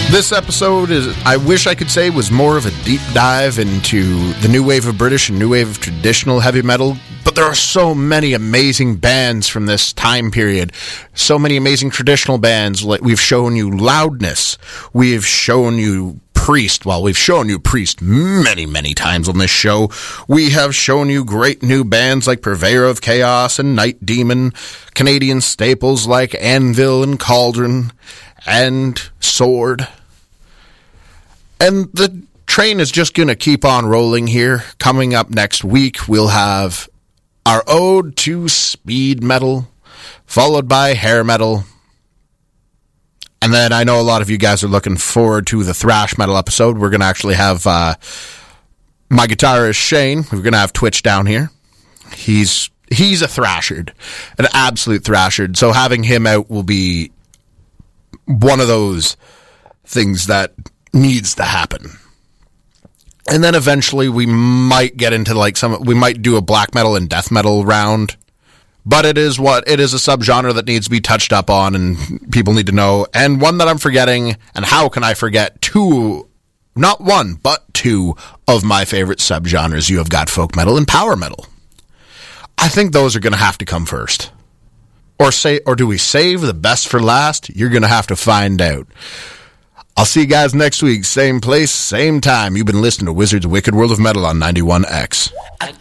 This episode I wish I could say, was more of a deep dive into the new wave of British and new wave of traditional heavy metal, but there are so many amazing bands from this time period. So many amazing traditional bands. Like, we've shown you Loudness. We've shown you Priest. Well, we've shown you Priest many, many times on this show. We have shown you great new bands like Purveyor of Chaos and Night Demon, Canadian staples like Anvil and Cauldron and Sword. And the train is just going to keep on rolling here. Coming up next week, we'll have our ode to speed metal, followed by hair metal. And then I know a lot of you guys are looking forward to the thrash metal episode. We're going to actually have my guitarist, Shane. We're going to have Twitch down here. He's a thrashard, an absolute thrashard. So having him out will be one of those things that needs to happen. And then eventually we might get into we might do a black metal and death metal round. But it is a subgenre that needs to be touched up on and people need to know. And one that I'm forgetting, and how can I forget not one, but two of my favorite subgenres. You have got folk metal and power metal. I think those are going to have to come first. Or do we save the best for last? You're going to have to find out. I'll see you guys next week. Same place, same time. You've been listening to Wizards Wicked World of Metal on 91X.